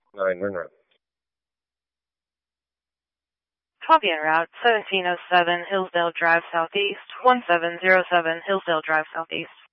9 Monroe. Copy en route 1707 Hillsdale Drive Southeast, 1707 Hillsdale Drive Southeast.